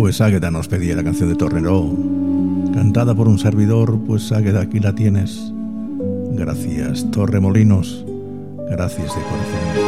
Pues Águeda nos pedía la canción de Torneró, cantada por un servidor. Pues Águeda, aquí la tienes. Gracias, Torremolinos. Gracias de corazón.